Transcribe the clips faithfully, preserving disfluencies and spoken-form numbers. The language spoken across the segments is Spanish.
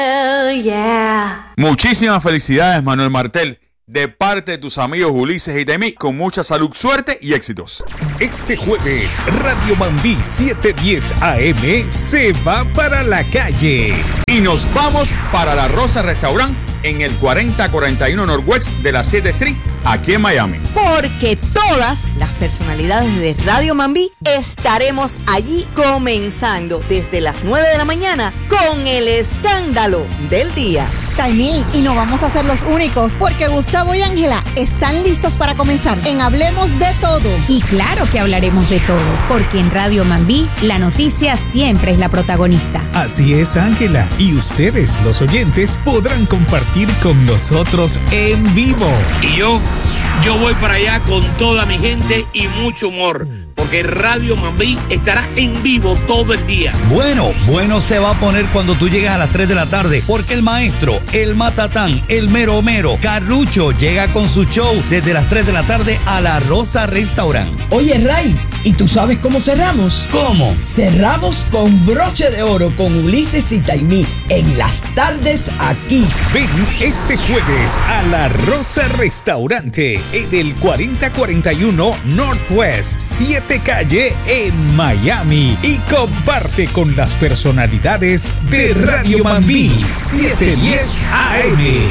Oh, yeah. Muchísimas felicidades, Manuel Martel, de parte de tus amigos Ulises y de mí, con mucha salud, suerte y éxitos. Este jueves, Radio Mambí setecientos diez A M se va para la calle. Y nos vamos para La Rosa Restaurant en el cuarenta cuarenta y uno Northwest de la siete Street, aquí en Miami. Porque todas las personalidades de Radio Mambí estaremos allí comenzando desde las nueve de la mañana con el escándalo del día. Taimí, y no vamos a ser los únicos, porque Gustavo y Ángela están listos para comenzar en Hablemos de Todo. Y claro que hablaremos de todo, porque en Radio Mambí la noticia siempre es la protagonista. Así es, Ángela. Y ustedes, los oyentes, podrán compartir con nosotros en vivo. Y yo, yo voy para allá con toda mi gente y mucho humor, porque Radio Mambí estará en vivo todo el día. Bueno, bueno se va a poner cuando tú llegues a las tres de la tarde, porque el maestro, el matatán, el mero mero, Carlucho, llega con su show desde las tres de la tarde a La Rosa Restaurant. Oye, Ray, ¿y tú sabes cómo cerramos? ¿Cómo? Cerramos con broche de oro con Ulises y Taimí en las tardes aquí. Ven este jueves a La Rosa Restaurante en el cuarenta cuarenta y uno Northwest siete Calle en Miami y comparte con las personalidades de Radio Mambí setecientos diez A M.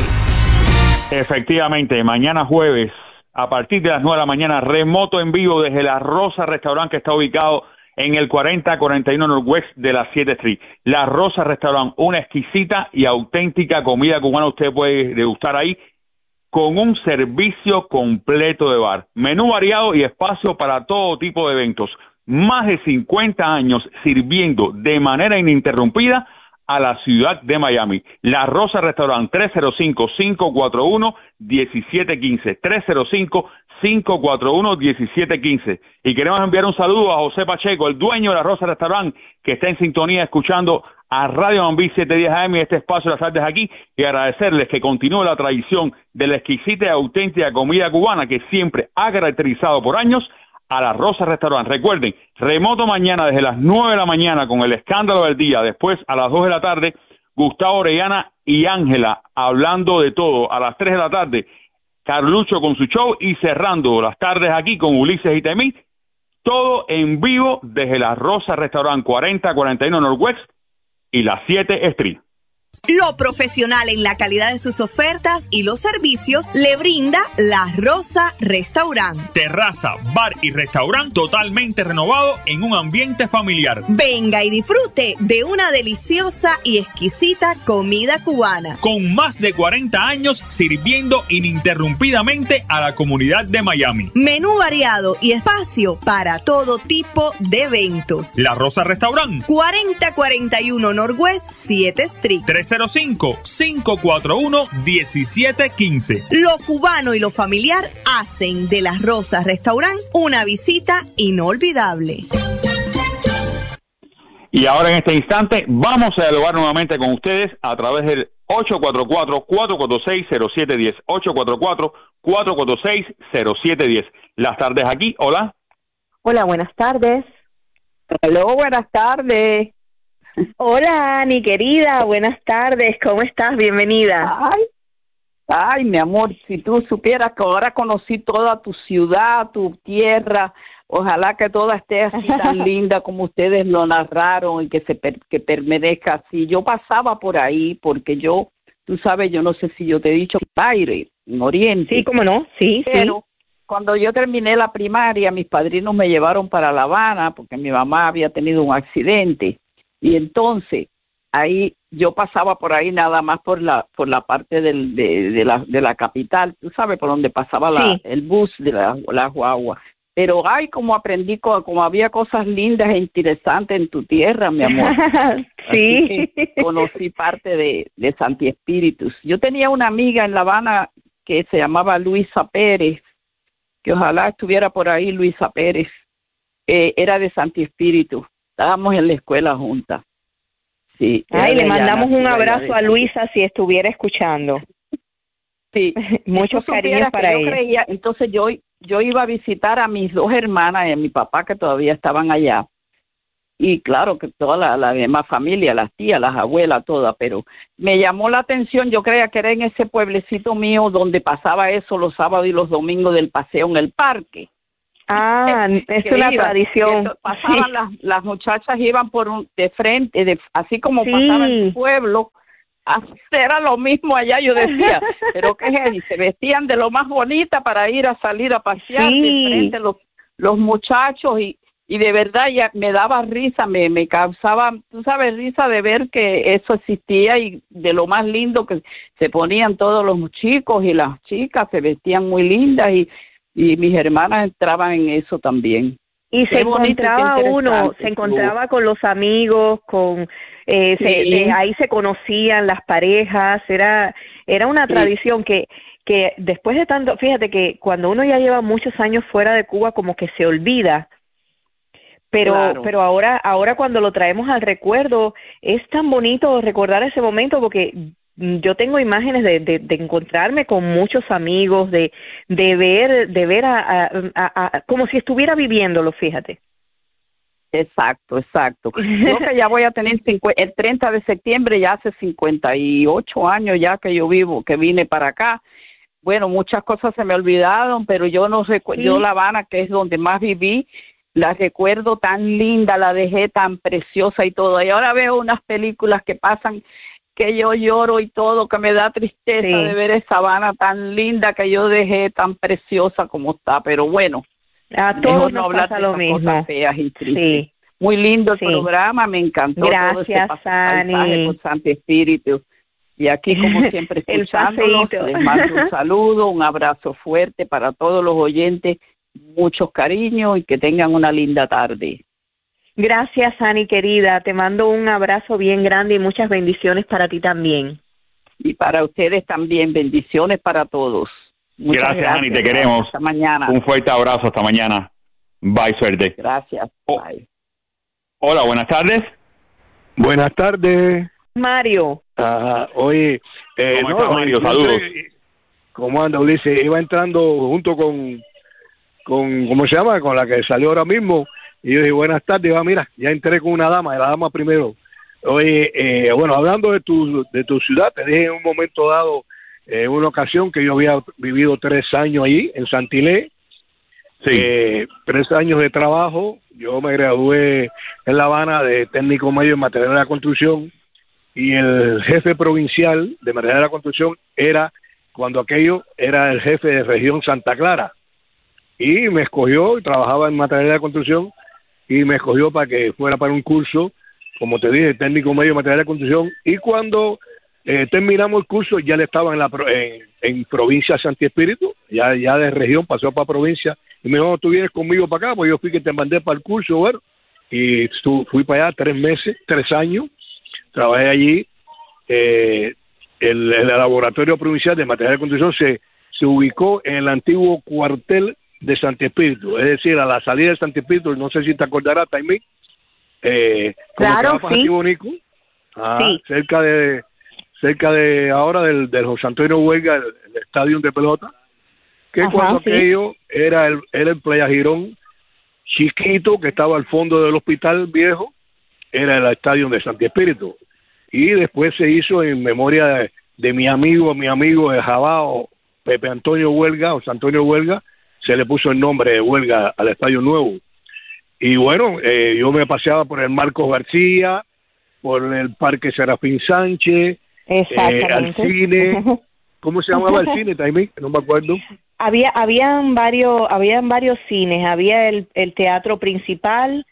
Efectivamente, mañana jueves a partir de las nueve de la mañana, remoto en vivo desde La Rosa Restaurant, que está ubicado en el cuarenta cuarenta y uno Northwest de la siete Street. La Rosa Restaurant, una exquisita y auténtica comida cubana usted puede degustar ahí, con un servicio completo de bar, menú variado y espacio para todo tipo de eventos. Más de cincuenta años sirviendo de manera ininterrumpida a la ciudad de Miami. La Rosa Restaurant, tres cero cinco, cinco cuatro uno, uno siete uno cinco, tres cero cinco, cinco cuatro uno, uno siete uno cinco. Y queremos enviar un saludo a José Pacheco, el dueño de La Rosa Restaurant, que está en sintonía escuchando a Radio Mambí setecientos diez A M y este espacio de las tardes aquí, y agradecerles que continúe la tradición de la exquisita y auténtica comida cubana que siempre ha caracterizado por años a La Rosa Restaurant. Recuerden, remoto mañana desde las nueve de la mañana con el escándalo del día, después a las dos de la tarde, Gustavo Orellana y Ángela hablando de todo, a las tres de la tarde, Carlucho con su show y cerrando las tardes aquí con Ulises y Taimí, todo en vivo desde La Rosa Restaurant cuarenta cuarenta y uno Northwest y la siete Street. Lo profesional en la calidad de sus ofertas y los servicios le brinda La Rosa Restaurant. Terraza, bar y restaurante totalmente renovado en un ambiente familiar. Venga y disfrute de una deliciosa y exquisita comida cubana. Con más de cuarenta años sirviendo ininterrumpidamente a la comunidad de Miami. Menú variado y espacio para todo tipo de eventos. La Rosa Restaurant. cuarenta cuarenta y uno Northwest siete Street. tres cero cinco, cinco cuatro uno, uno siete uno cinco. Lo cubano y lo familiar hacen de La Rosa Restaurant una visita inolvidable. Y ahora en este instante vamos a dialogar nuevamente con ustedes a través del ocho cuatro cuatro, cuatro cuatro seis, cero siete uno cero, ocho cuatro cuatro, cuatro cuatro seis, cero siete uno cero. Las tardes aquí, hola. Hola, buenas tardes. Hola, buenas tardes. Hola, mi querida, buenas tardes, ¿cómo estás? Bienvenida. Ay, ay, mi amor, si tú supieras que ahora conocí toda tu ciudad, tu tierra, ojalá que toda esté así tan linda como ustedes lo narraron y que se per, que permanezca así. Yo pasaba por ahí porque yo, tú sabes, yo no sé si yo te he dicho, Aire, en Oriente. Sí, cómo no, sí, pero sí. Cuando yo terminé la primaria, mis padrinos me llevaron para La Habana porque mi mamá había tenido un accidente. Y entonces, ahí yo pasaba por ahí nada más por la por la parte del, de, de, la, de la capital, tú sabes, por donde pasaba la, sí. el bus de la, la guagua. Pero, ay, como aprendí, como había cosas lindas e interesantes en tu tierra, mi amor. Sí. Conocí parte de, de Santi Espíritus. Yo tenía una amiga en La Habana que se llamaba Luisa Pérez, que ojalá estuviera por ahí Luisa Pérez. Eh, era de Santi Espíritus. Estábamos en la escuela juntas. Sí. Ay, le mandamos un abrazo a Luisa si estuviera escuchando. Sí. Muchos cariños para ella. Creía, entonces yo, yo iba a visitar a mis dos hermanas y a mi papá que todavía estaban allá. y claro que toda la, la demás familia, las tías, las abuelas, todas, pero me llamó la atención, yo creía que era en ese pueblecito mío donde pasaba eso los sábados y los domingos del paseo en el parque. Ah, es Que una iban, tradición. que pasaban Sí. las, las muchachas iban por un, de frente, de, así como Sí. pasaba en tu pueblo, era lo mismo allá, yo decía, pero qué es, y se vestían de lo más bonita para ir a salir a pasear Sí. de frente los, los muchachos y, y de verdad ya me daba risa, me, me causaba, tú sabes, risa de ver que eso existía y de lo más lindo que se ponían todos los chicos y las chicas, se vestían muy lindas y y mis hermanas entraban en eso también. Y Qué se bonito, qué encontraba uno, interesante. se encontraba con los amigos, con eh, se- Sí. de ahí se conocían las parejas, era era una Sí. tradición que que después de tanto, fíjate que cuando uno ya lleva muchos años fuera de Cuba como que se olvida, pero Claro. pero ahora ahora cuando lo traemos al recuerdo es tan bonito recordar ese momento porque yo tengo imágenes de, de, de encontrarme con muchos amigos, de de ver de ver a, a, a- a- como si estuviera viviéndolo, fíjate. Exacto, exacto. Yo que ya voy a tener cincu- el treinta de septiembre, ya hace cincuenta y ocho años ya que yo vivo, que vine para acá. Bueno, muchas cosas se me olvidaron, pero yo no recu- Sí. yo La Habana, que es donde más viví, la recuerdo tan linda, la dejé tan preciosa y todo. Y ahora veo unas películas que pasan que yo lloro y todo, que me da tristeza Sí. de ver esa Habana tan linda que yo dejé tan preciosa como está. Pero bueno, A mejor todos no nos hablar pasa de lo esas mismo. cosas feas y tristes. Sí. Muy lindo el Sí. programa, me encantó todo ese Gracias, pas- paisaje Ani. por Santo Espíritu. Y aquí, como siempre, El escuchándolos, paseíto. les mando un saludo, un abrazo fuerte para todos los oyentes, muchos cariños y que tengan una linda tarde. Gracias, Ani querida, te mando un abrazo bien grande y muchas bendiciones para ti también. Y para ustedes también, bendiciones para todos. Muchas Gracias, Ani, te queremos. Hasta mañana. Un fuerte abrazo, hasta mañana. Bye, suerte. Gracias. Oh. Bye. Hola, buenas tardes. Buenas tardes. Mario. Ajá, oye, eh, ¿Cómo está, Mario? yo Saludos. entré- ¿Cómo anda, Ulises? Iba entrando junto con, con, ¿cómo se llama? Con la que salió ahora mismo. Y yo dije, buenas tardes. Va, mira, ya entré con una dama, la dama primero. Oye, eh, bueno, hablando de tu, de tu ciudad, te dije en un momento dado, en una ocasión que yo había vivido tres años allí, en Santilé. Sí. Eh, tres años de trabajo. Yo me gradué en La Habana de técnico medio en material de la construcción y el jefe provincial de material de la construcción era, cuando aquello era el jefe de región Santa Clara, y me escogió, y trabajaba en material de la construcción y me escogió para que fuera para un curso, como te dije, técnico medio de material de construcción. Y cuando eh, terminamos el curso ya le estaba en la pro- en, en provincia de Santi Espíritu, ya ya de región pasó para provincia, y me dijo, tú vienes conmigo para acá, pues yo fui que te mandé para el curso, bueno, y tu- fui para allá tres meses, tres años, trabajé allí. eh, el, el laboratorio provincial de material de construcción se, se ubicó en el antiguo cuartel de Santi Espíritu, es decir, a la salida de Santi Espíritu, no sé si te acordarás, Taimí, eh, como Claro, trabajas sí. aquí, Bonico, ah, Sí. cerca de cerca de ahora del, del José Antonio Huelga, el, el estadio de pelota, que Ajá, cuando sí. aquello era el, era el Playa Girón chiquito que estaba al fondo del hospital viejo, era el estadio de Santi Espíritu. Y después se hizo en memoria de, de mi amigo, mi amigo de Jabao, Pepe Antonio Huelga, José Antonio Huelga, se le puso el nombre de Huelga al estadio nuevo. Y bueno, eh, yo me paseaba por el Marcos García, por el Parque Serafín Sánchez, eh, al Exactamente. cine. ¿Cómo se llamaba el cine, Taimí? No me acuerdo. Había habían varios habían varios cines, había el, el teatro principal,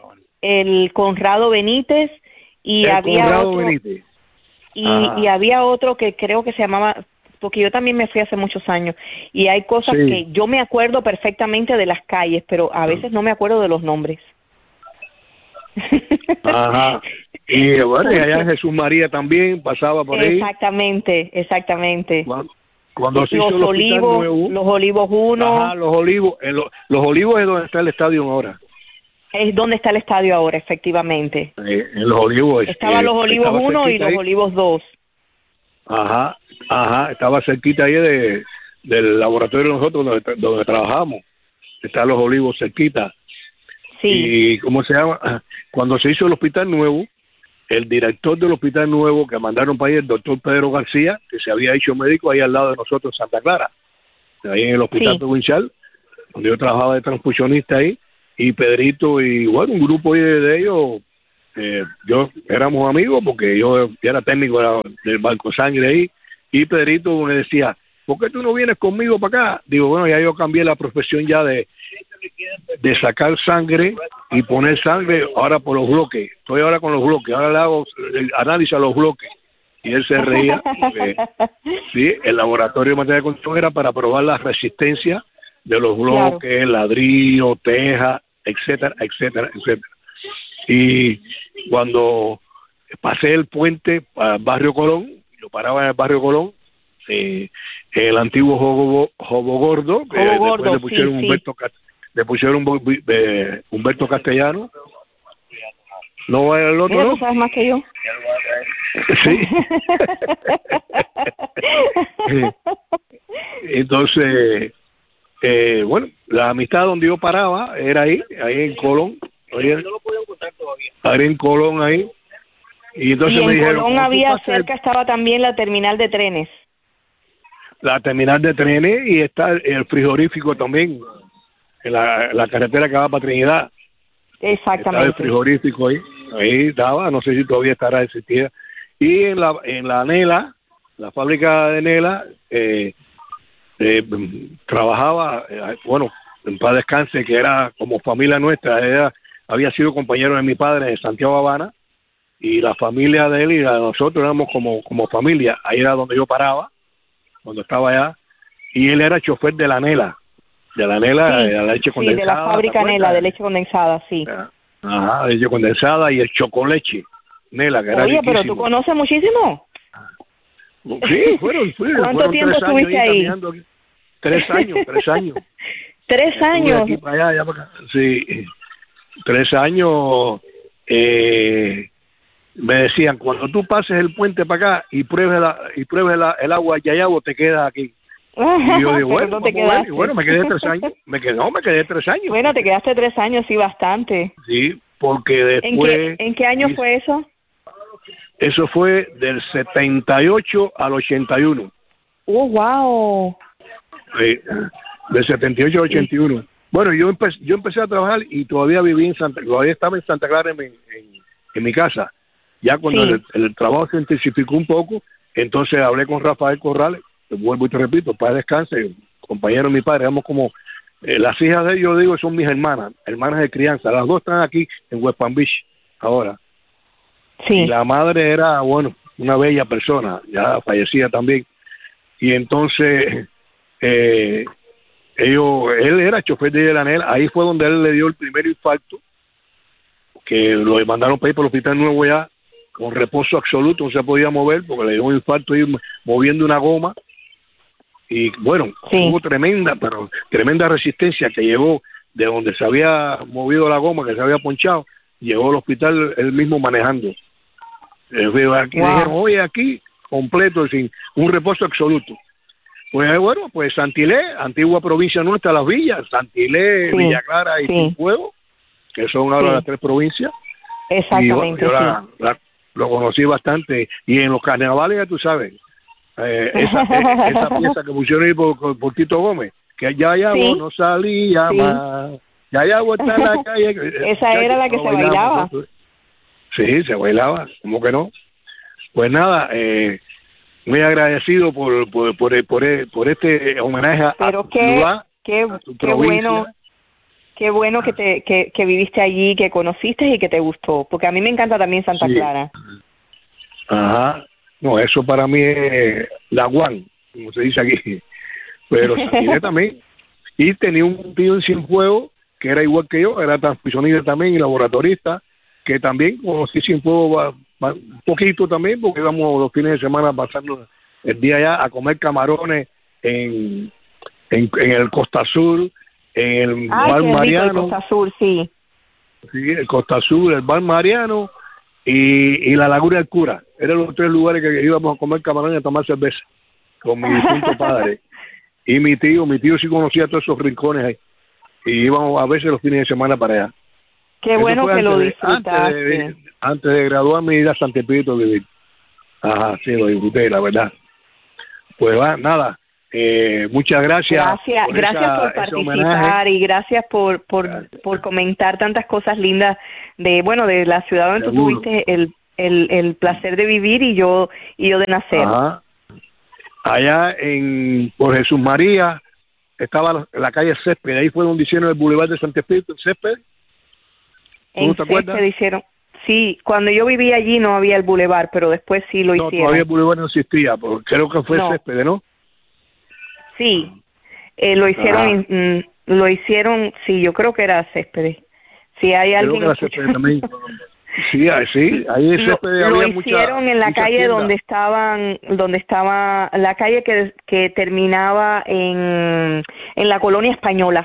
el Conrado Benítez y el había Conrado otro Benítez. y, Ajá. y había otro que creo que se llamaba, porque yo también me fui hace muchos años y hay cosas Sí. que yo me acuerdo perfectamente de las calles, pero a veces no me acuerdo de los nombres. Ajá. Y bueno, y allá Jesús María también pasaba por ahí. Exactamente, exactamente. Cuando, cuando se hizo Los el hospital Olivos, nuevo. los Olivos uno, Ajá, los Olivos. En lo- los Olivos es donde está el estadio ahora. es donde está el estadio ahora, efectivamente. Eh, en los Olivos. Estaban eh, los Olivos estaba uno y cerquita los ahí. Olivos dos. Ajá, ajá, estaba cerquita ahí de, del laboratorio de nosotros donde, donde trabajamos. Están los Olivos cerquita. Sí. Y, ¿cómo se llama? Cuando se hizo el hospital nuevo, el director del hospital nuevo que mandaron para ahí, el doctor Pedro García, que se había hecho médico ahí al lado de nosotros en Santa Clara, ahí en el hospital Sí. provincial, donde yo trabajaba de transfusionista ahí, y Pedrito y, bueno, un grupo ahí de, de ellos, eh, yo éramos amigos porque yo, yo era técnico de la- del Banco Sangre ahí, y Pedrito me decía, ¿por qué tú no vienes conmigo para acá? Digo, bueno, ya yo cambié la profesión ya de, de sacar sangre y poner sangre ahora por los bloques. Estoy ahora con los bloques, ahora le hago el análisis a los bloques. Y él se reía porque sí, el laboratorio de materia de construcción era para probar la resistencia de los bloques, claro. ladrillo, teja, etcétera, etcétera, etcétera. Y cuando pasé el puente al barrio Colón, yo paraba en el barrio Colón, eh, el antiguo Jobo, Jobo Gordo, que Jobo Gordo, después le pusieron sí, Humberto, sí. le pusieron eh, Humberto Castellano. No va el otro, Mira, ¿no? tú sabes más que yo. Sí. Entonces, eh, bueno, la amistad donde yo paraba era ahí, ahí en Colón. Ahí en, ahí en Colón, ahí. Y entonces y en me dijeron, Colón ¿cómo tú había pasas cerca, estaba también la terminal de trenes. la terminal de trenes y está el frigorífico también, en la, la carretera que va para Trinidad? Exactamente. Estaba el frigorífico ahí, ahí estaba, no sé si todavía estará existida. Y en la en la Nela, la fábrica de Nela, eh, eh, trabajaba, eh, bueno, en paz descanse, que era como familia nuestra, era, había sido compañero de mi padre en Santiago Habana, y la familia de él y la de nosotros éramos como, como familia. Ahí era donde yo paraba, cuando estaba allá, y él era chofer de la Nela, de la Nela, Sí, de la leche sí, condensada. de la fábrica ¿te acuerdas? Nela, de leche condensada, sí. Ajá, leche condensada y el chocoleche, Nela, que era Oye, pero riquísimo. tú conoces muchísimo. Sí, fueron, fueron, ¿Cuánto fueron tiempo tres años estuviste ahí? caminando aquí. Tres años, tres años. Tres Estuve años. aquí para allá, allá para acá. Sí, tres años. Eh, me decían, cuando tú pases el puente para acá y pruebes la, y pruebes la, el agua de Yayabo, te quedas aquí. Y yo digo, bueno, ¿Dónde te vamos a ver. quedaste? Y bueno, me quedé tres años. Me quedé, no, me quedé tres años. Bueno, te quedaste tres años, sí, bastante. Sí, porque ¿En después... qué, ¿En qué año fue eso? Eso fue del setenta y ocho al ochenta y uno. Oh, wow. Sí, del setenta y ocho al ochenta y uno. Bueno, yo empecé, yo empecé a trabajar y todavía viví en Santa, todavía estaba en Santa Clara en, mi- en, en mi casa. Ya cuando Sí. el, el trabajo se intensificó un poco, entonces hablé con Rafael Corrales, te vuelvo y te repito, para descanse, compañero de mi padre, éramos como, eh, las hijas de ellos, yo digo, son mis hermanas, hermanas de crianza, las dos están aquí en West Palm Beach ahora. Sí. Y la madre era, bueno, una bella persona, ya fallecida también. Y entonces, eh, ellos, él era chofer de Anel, ahí fue donde él le dio el primer infarto, que lo mandaron para ir por el hospital nuevo ya, con reposo absoluto, no se podía mover, porque le dio un infarto ahí moviendo una goma. Y bueno, hubo tremenda, pero tremenda resistencia que llegó de donde se había movido la goma, que se había ponchado, llegó al hospital él mismo manejando. Eh, aquí Wow. dijeron, oye, aquí completo, sin un reposo absoluto. Pues bueno, pues Santilé, antigua provincia nuestra, Las Villas, Santilé, Sí, Villa Clara y sí. Cienfuegos, que son ahora Sí. las tres provincias. Y bueno, Exactamente, yo sí. la- la- lo conocí bastante. Y en los carnavales, ya tú sabes, eh, esa, eh, esa pieza que pusieron ahí por, por Tito Gómez, que ya ya Sí. no salía Sí. más, ya ya está en la calle. Esa era la que se bailaba. Sí, se bailaba, ¿cómo que no? Pues nada, eh, muy agradecido por por, por, por, por este homenaje a Pero tu qué, ciudad, qué, tu qué provincia. bueno, qué bueno que te que, que viviste allí, que conociste y que te gustó, porque a mí me encanta también Santa Sí. Clara. Ajá. No, eso para mí es la guan, como se dice aquí. Pero Santilé también. Y tenía un tío en Cienfuegos que era igual que yo, era transfusionista también y laboratorista, que también conocí Cienfuegos va- va- un poquito también, porque íbamos los fines de semana pasando el día allá a comer camarones en, en, en el Costa Sur, en el Ay, Bar qué rico, el Mariano. Costa Sur, sí. Sí, el Costa Sur, el Bar Mariano y, y la Laguna del Cura. Eran los tres lugares que íbamos a comer camarones y a tomar cerveza con mi difunto padre. Y mi tío, mi tío sí conocía todos esos rincones ahí. Y íbamos a veces los fines de semana para allá. Qué Eso bueno fue que lo antes de- disfrutaste. Antes de, antes de graduarme y ir a San Tepito a vivir. Ajá, sí, lo disfruté, la verdad. Pues va, nada. Eh, muchas gracias. Gracias, por gracias esa- por ese participar homenaje. y gracias por, por, por comentar tantas cosas lindas de, bueno, de la ciudad donde tú Seguro. tuviste el, el, el placer de vivir y yo y yo de nacer. Ajá. Allá en por Jesús María estaba la, la calle Césped, ahí fue donde hicieron el Boulevard de San Tepito, el Césped. ¿Tú En no te acuerdas? Césped hicieron. Sí, cuando yo vivía allí no había el bulevar, pero después sí lo No, hicieron. todavía el Boulevard no existía, pero creo que fue No. Césped, ¿no? Sí, eh, lo hicieron, mm, lo hicieron, sí, yo creo que era Céspedes. Si hay Creo alguien que era escuchando- Césped también. Sí, ahí sí, ahí en lo, Césped lo había mucha- hicieron en la muchas calle tiendas. donde estaban, donde estaba la calle que, que terminaba en, en la colonia española.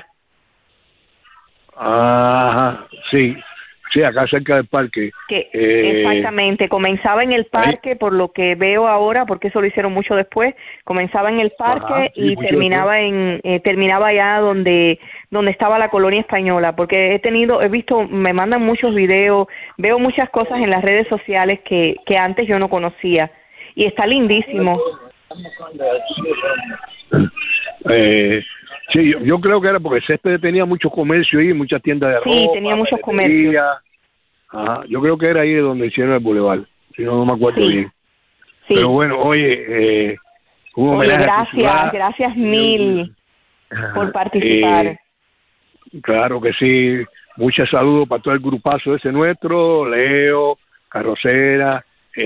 Ajá, sí, sí, acá cerca del parque. Que Eh, exactamente, comenzaba en el parque, por lo que veo ahora, porque eso lo hicieron mucho después, comenzaba en el parque Ajá, sí, y mucho terminaba en eh, terminaba allá donde donde estaba la colonia española, porque he tenido, he visto, me mandan muchos videos, veo muchas cosas en las redes sociales que, que antes yo no conocía y está lindísimo. Eh, sí, yo, yo creo que era porque Césped tenía mucho comercio ahí, muchas tiendas de ropa. Sí, tenía muchos panadería. comercios. Ajá, yo creo que era ahí donde hicieron el Boulevard, si no, no me acuerdo Sí. bien. Sí. Pero bueno, oye, eh, un Oye, homenaje a tu gracias, ciudad. gracias mil por participar. Eh, claro que sí, muchos saludos para todo el grupazo ese nuestro, Leo, Carrocera,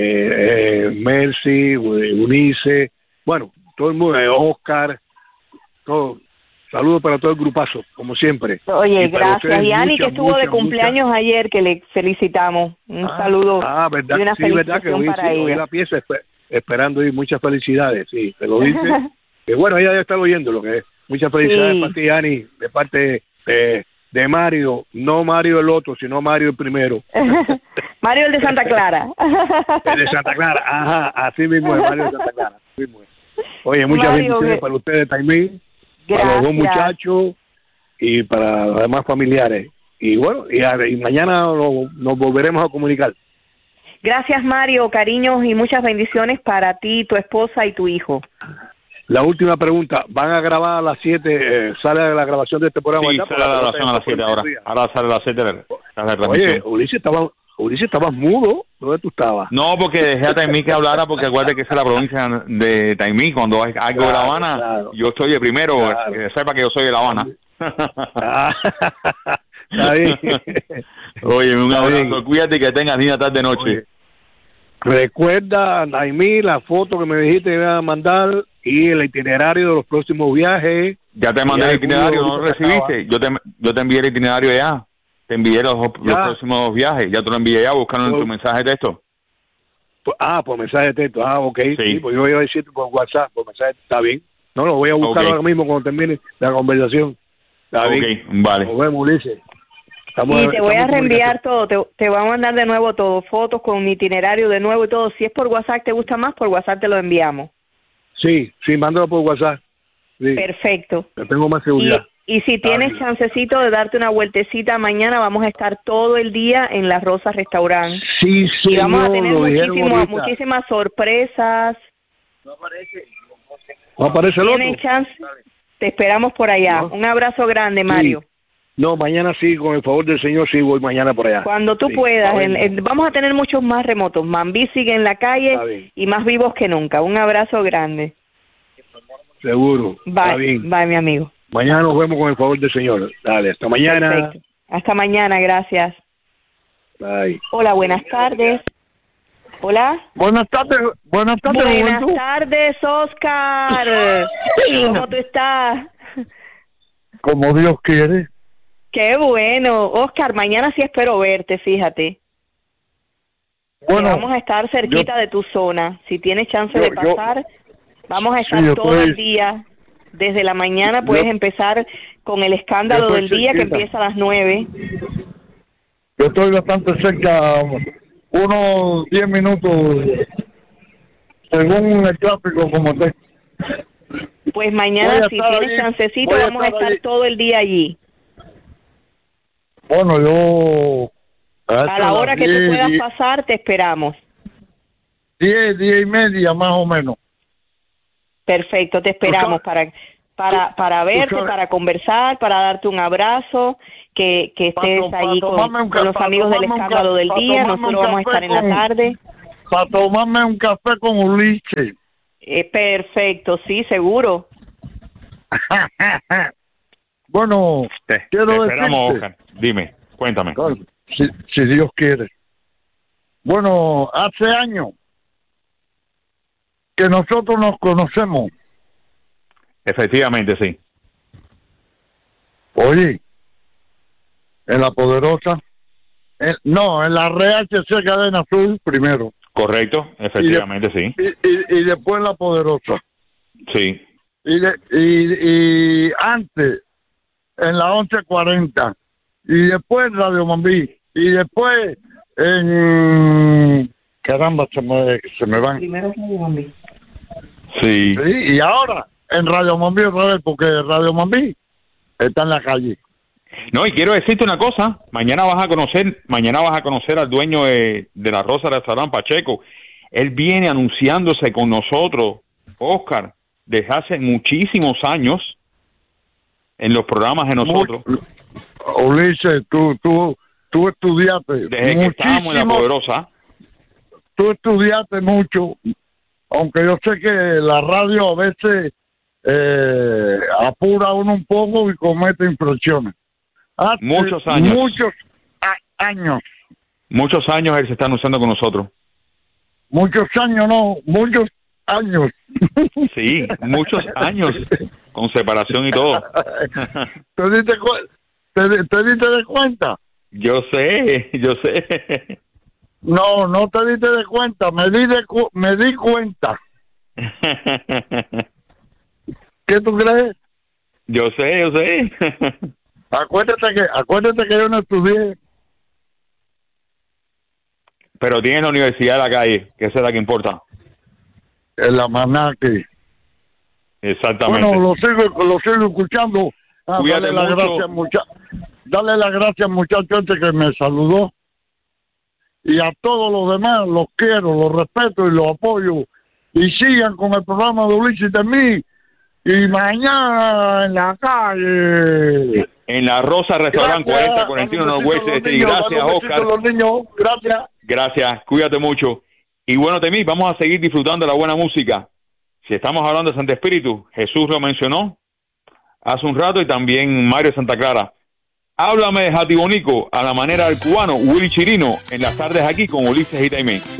eh, eh, Mercy, Unice, bueno, todo el mundo, eh, Oscar, todo. Saludos para todo el grupazo, como siempre. Oye, Y para gracias. ustedes, Y Ani, muchas, que estuvo de muchas, cumpleaños muchas- ayer, que le felicitamos. Un Ah, saludo ah, verdad, y una sí, verdad que felicitación hoy, para sí, oí ella. la pieza espe- esperando y muchas felicidades, sí, te lo dice. Que bueno, ella debe estar oyendo lo que es. Muchas felicidades Sí. para ti, Ani, de parte de, de Mario, no Mario el otro, sino Mario el primero. Mario el de Santa Clara. El de Santa Clara, ajá, así mismo es Mario de Santa Clara. Así mismo es. Oye, muchas Mario, bendiciones que- para ustedes también, para los dos Gracias. muchachos y para los demás familiares. Y bueno, y, a- y mañana lo- nos volveremos a comunicar. Gracias, Mario. Cariños y muchas bendiciones para ti, tu esposa y tu hijo. La última pregunta, ¿van a grabar a las siete? Eh, ¿Sale la grabación de este programa? Sí, ¿verdad? sale la grabación a las siete ahora. Ahora sale a las siete la, la Oye, transmisión. Ulises, estaba, Ulises, estabas mudo. ¿Dónde tú estabas? No, porque dejé a Taimí que hablara, porque acuérdate que esa es la provincia de Taimí. Cuando hay algo de La Claro, Habana, claro. yo estoy de primero, Claro. que sepa que yo soy de La Habana. Ah, está bien. Oye, un Está abrazo, bien. cuídate y que tengas linda tarde noche. Oye, recuerda, Naimí, la foto que me dijiste que iba a mandar y el itinerario de los próximos viajes. Ya te mandé Y el alguno itinerario, ¿no lo ahorita que recibiste? Yo te, yo te envié el itinerario ya. Te envié los, los Ya. próximos viajes. Ya te lo envié ya, buscando en Por- tu mensaje de texto. Pues, ah, por mensaje de texto. Ah, ok. Sí. Sí. Pues yo iba a decirte por WhatsApp, por mensaje. Está bien. No, lo voy a buscar Ok. ahora mismo cuando termine la conversación. Está Ok, bien. vale. Nos vemos, Ulises. Estamos- Y te voy estamos a en reenviar todo, te, te voy a mandar de nuevo todo, fotos con mi itinerario de nuevo y todo. Si es por WhatsApp, te gusta más, por WhatsApp te lo enviamos. Sí, sí, mándalo por WhatsApp. Sí, Perfecto. que tengo más Y, seguridad. y si tienes bien. chancecito de darte una vueltecita mañana, vamos a estar todo el día en La Rosa Restaurant. Sí, Y vamos a señor, tener lo dijeron muchísimo- ahorita. muchísimas sorpresas. ¿No aparece el otro? ¿Tienes chance? Te esperamos por allá. Un abrazo grande, Mario. No, mañana sí, con el favor del Señor, sí, voy mañana por allá. Cuando tú Sí, puedas. está En- bien. en- vamos a tener muchos más remotos. Mambí sigue en la Está calle bien. y más vivos que nunca. Un abrazo grande. Seguro. Está Bye, bien. bye, mi amigo. Mañana nos vemos con el favor del Señor. Dale, hasta mañana. Perfecto. Hasta mañana, gracias. Bye. Hola, buenas tardes. Hola. Buenas tardes, buenas tardes, Buenas Juventud. tardes, Oscar. ¿Cómo tú estás? Como Dios quiere. Qué bueno. Oscar, mañana sí espero verte, fíjate. Bueno, Que vamos a estar cerquita de tu zona. Si tienes chance yo- de yo- pasar, vamos a estar Sí, yo todo estoy- el día. Desde la mañana puedes empezar con el escándalo yo del estoy día que cerquita. empieza a las nueve. Yo estoy bastante cerca, unos diez minutos, según el tráfico, como esté. Pues mañana, Voy a si estar tienes allí, chancecito, voy a vamos a estar estar allí. todo el día allí. Bueno, yo... A la hora que tú puedas pasar, te esperamos. Diez, diez y media más o menos. Perfecto, te esperamos para para para verte, para conversar, para darte un abrazo, que, que estés allí con, con los amigos del escándalo del día. Nosotros vamos a estar en la tarde. Para tomarme un café con Ulises. Eh, perfecto, sí, seguro. Bueno, te, quiero te esperamos, decirte, Oscar. Dime, cuéntame. Si, si Dios quiere. Bueno, hace años que nosotros nos conocemos. Efectivamente, sí. Oye, en la Poderosa, en, no, en la R H C Cadena Azul primero. Correcto, efectivamente, y de, sí. Y, y, y después en la Poderosa. Sí. Y, de, y, y antes en la once cuarenta. Y después en Radio Mambí. Y después en... Caramba, se me, se me van. Primero Radio Mambí. Sí. Sí. Y ahora en Radio Mambí otra vez, porque Radio Mambí está en la calle. No, y quiero decirte una cosa, mañana vas a conocer, mañana vas a conocer al dueño de, de la Rosa Restaurant, Pacheco. Él viene anunciándose con nosotros, Oscar, desde hace muchísimos años en los programas de nosotros. Ulises, tú, tú, tú estudiaste desde que estábamos en la Poderosa. Tú estudiaste mucho, aunque yo sé que la radio a veces eh, apura a uno un poco y comete infracciones. Hace muchos años. Muchos a- años. Muchos años él se está anunciando con nosotros. Muchos años, no, muchos años. Sí, muchos años, con separación y todo. ¿Te diste, cu- te, te diste de cuenta? Yo sé, yo sé. No, no te diste de cuenta, me di, de cu- me di cuenta. ¿Qué tú crees? Yo sé, yo sé. Acuérdate que, acuérdate que yo no estudié. Pero tiene la universidad de la calle, que esa es la que importa. En la Manaque. Exactamente. Bueno, lo sigo, lo sigo escuchando. Ah, Cuídate dale las mucho. gracias, mucha- dale las gracias, muchacho, este que me saludó. Y a todos los demás los quiero, los respeto y los apoyo. Y sigan con el programa de Ulises de mí. Y mañana en la calle. En la Rosa Restaurant Gracias. cuarenta cuarenta y uno Dame un Northwest besito a los Street. niños, Gracias, dame un besito Oscar. a los niños. Gracias. Gracias, cuídate mucho. Y bueno, Temí, vamos a seguir disfrutando de la buena música. Si estamos hablando de Santo Espíritu, Jesús lo mencionó hace un rato y también Mario Santa Clara. Háblame de Jatibonico a la manera del cubano Willy Chirino en las tardes aquí con Ulises y Taimé.